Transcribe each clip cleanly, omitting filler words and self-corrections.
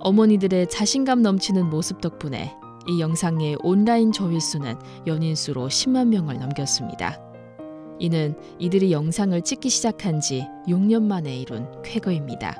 어머니들의 자신감 넘치는 모습 덕분에 이 영상의 온라인 조회수는 연인수로 10만 명을 넘겼습니다. 이는 이들이 영상을 찍기 시작한 지 6년 만에 이룬 쾌거입니다.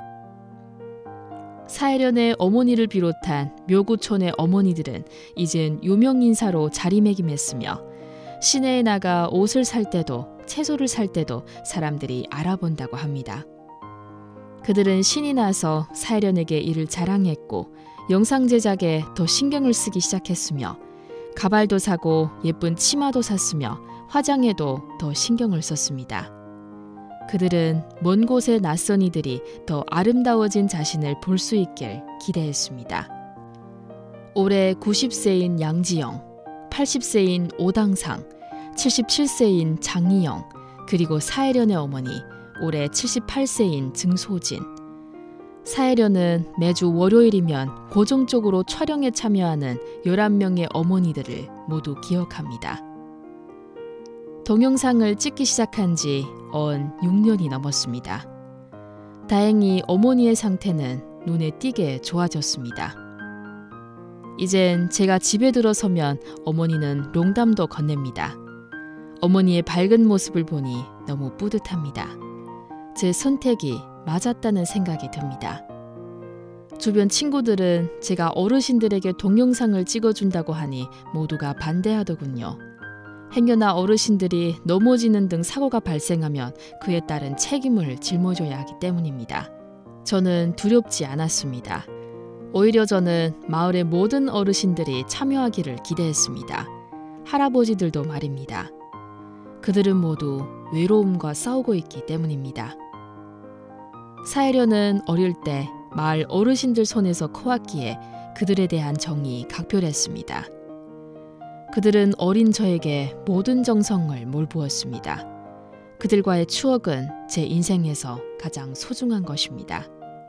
사혜련의 어머니를 비롯한 묘구촌의 어머니들은 이젠 유명인사로 자리매김했으며 시내에 나가 옷을 살 때도 채소를 살 때도 사람들이 알아본다고 합니다. 그들은 신이 나서 사혜련에게 이를 자랑했고 영상 제작에 더 신경을 쓰기 시작했으며 가발도 사고 예쁜 치마도 샀으며 화장에도 더 신경을 썼습니다. 그들은 먼 곳의 낯선 이들이 더 아름다워진 자신을 볼 수 있길 기대했습니다. 올해 90세인 양지영, 80세인 오당상, 77세인 장희영, 그리고 사혜련의 어머니, 올해 78세인 증소진. 사혜련은 매주 월요일이면 고정적으로 촬영에 참여하는 11명의 어머니들을 모두 기억합니다. 동영상을 찍기 시작한 지 언 6년이 넘었습니다. 다행히 어머니의 상태는 눈에 띄게 좋아졌습니다. 이젠 제가 집에 들어서면 어머니는 농담도 건넵니다. 어머니의 밝은 모습을 보니 너무 뿌듯합니다. 제 선택이 맞았다는 생각이 듭니다. 주변 친구들은 제가 어르신들에게 동영상을 찍어준다고 하니 모두가 반대하더군요. 행여나 어르신들이 넘어지는 등 사고가 발생하면 그에 따른 책임을 짊어져야 하기 때문입니다. 저는 두렵지 않았습니다. 오히려 저는 마을의 모든 어르신들이 참여하기를 기대했습니다. 할아버지들도 말입니다. 그들은 모두 외로움과 싸우고 있기 때문입니다. 사혜련은 어릴 때 마을 어르신들 손에서 커왔기에 그들에 대한 정이 각별했습니다. 그들은 어린 저에게 모든 정성을 몰부었습니다. 그들과의 추억은 제 인생에서 가장 소중한 것입니다.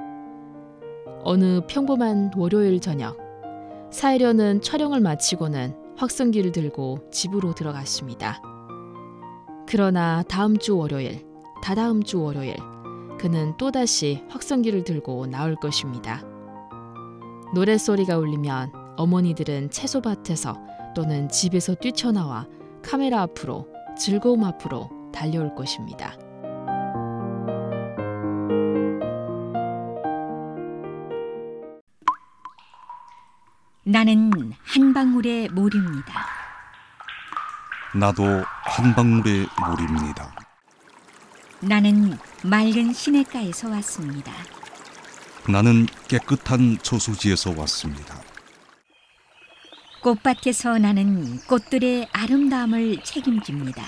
어느 평범한 월요일 저녁, 사혜련은 촬영을 마치고는 확성기를 들고 집으로 들어갔습니다. 그러나 다음 주 월요일, 다다음 주 월요일, 그는 또다시 확성기를 들고 나올 것입니다. 노랫소리가 울리면 어머니들은 채소밭에서 또는 집에서 뛰쳐나와 카메라 앞으로, 즐거움 앞으로 달려올 것입니다. 나는 한 방울의 물입니다. 나도 한 방울의 물입니다. 나는 맑은 시냇가에서 왔습니다. 나는 깨끗한 저수지에서 왔습니다. 꽃밭에서 나는 꽃들의 아름다움을 책임집니다.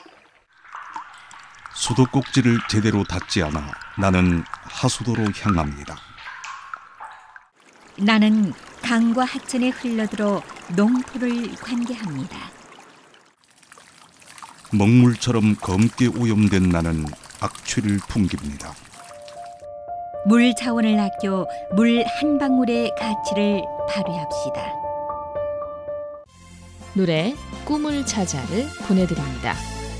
수도꼭지를 제대로 닫지 않아 나는 하수도로 향합니다. 나는 강과 하천에 흘러들어 농토를 관계합니다. 먹물처럼 검게 오염된 나는 악취를 풍깁니다. 물 자원을 아껴 물 한 방울의 가치를 발휘합시다. 노래 꿈을 찾아를 보내드립니다.